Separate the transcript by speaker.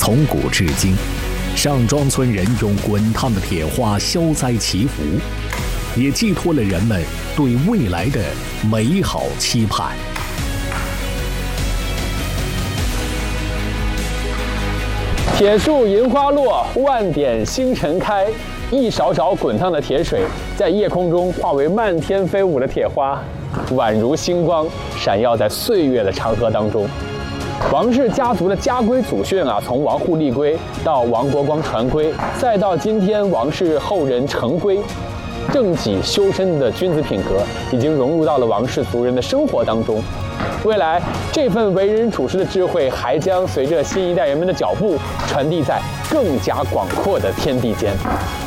Speaker 1: 从古至今，上庄村人用滚烫的铁花消灾祈福，也寄托了人们对未来的美好期盼。
Speaker 2: 铁树银花落，万点星辰开。一勺勺滚烫的铁水，在夜空中化为漫天飞舞的铁花，宛如星光，闪耀在岁月的长河当中。王氏家族的家规祖训从王户立规到王国光传规，再到今天王氏后人承规，正己修身的君子品格已经融入到了王氏族人的生活当中。未来，这份为人处事的智慧还将随着新一代人们的脚步，传递在更加广阔的天地间。